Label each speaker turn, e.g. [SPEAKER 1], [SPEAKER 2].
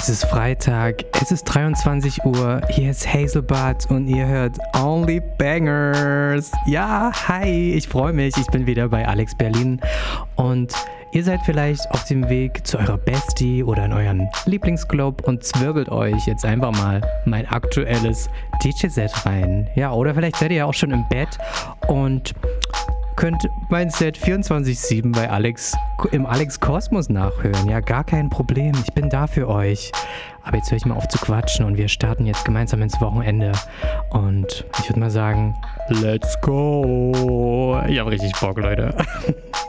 [SPEAKER 1] Es ist Freitag, es ist 23 Uhr, hier ist Hazelbud und ihr hört Only Bangers. Ja, hi, ich freue mich, ich bin wieder bei Alex Berlin und ihr seid vielleicht auf dem Weg zu eurer Bestie oder in euren Lieblingsclub und zwirbelt euch jetzt einfach mal mein aktuelles DJ-Set rein. Ja, oder vielleicht seid ihr ja auch schon im Bett und könnt mein Set 24/7 bei Alex im Alex Kosmos nachhören. Ja, gar kein Problem. Ich bin da für euch. Aber jetzt höre ich mal auf zu quatschen und wir starten jetzt gemeinsam ins Wochenende. Und ich würde mal sagen, let's go. Ich habe richtig Bock, Leute.